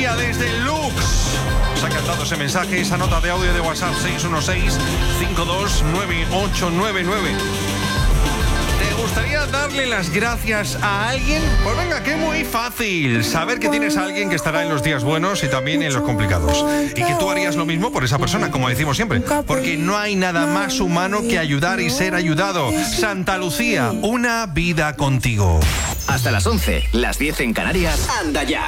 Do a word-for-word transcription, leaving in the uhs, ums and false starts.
María desde Lux. Nos ha cantado ese mensaje, esa nota de audio de WhatsApp seis uno seis, cinco dos nueve ocho nueve nueve. ¿Te gustaría darle las gracias a alguien? Pues venga, que muy fácil. Saber que tienes a alguien que estará en los días buenos y también en los complicados. Y que tú harías lo mismo por esa persona, como decimos siempre. Porque no hay nada más humano que ayudar y ser ayudado. Santa Lucía, una vida contigo. Hasta las once, las diez en Canarias. Anda ya.